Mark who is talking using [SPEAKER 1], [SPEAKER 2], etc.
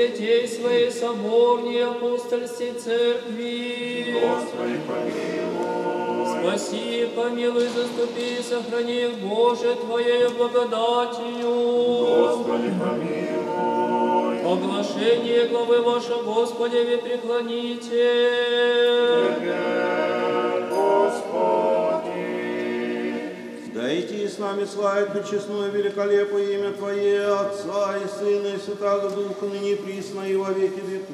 [SPEAKER 1] святей своей соборней апостольской церкви.
[SPEAKER 2] Господи, помилуй.
[SPEAKER 1] Спаси, помилуй, заступи, сохрани их, Боже, Твоей благодатью.
[SPEAKER 2] Господи, помилуй.
[SPEAKER 1] Оглашение главы вашего, Господи, вы преклоните.
[SPEAKER 3] Дайте с нами славить пречестное великолепное имя Твое, Отца и Сына и Святаго Духа, ныне и присно и во веки веков.